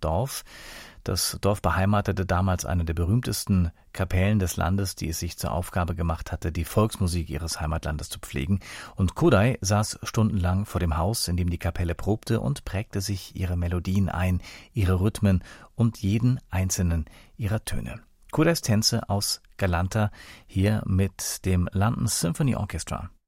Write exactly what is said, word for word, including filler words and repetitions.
Dorf. Das Dorf beheimatete damals eine der berühmtesten Kapellen des Landes, die es sich zur Aufgabe gemacht hatte, die Volksmusik ihres Heimatlandes zu pflegen. Und Kodály saß stundenlang vor dem Haus, in dem die Kapelle probte, und prägte sich ihre Melodien ein, ihre Rhythmen und jeden einzelnen ihrer Töne. Kodálys Tänze aus Galanta hier mit dem London Symphony Orchestra.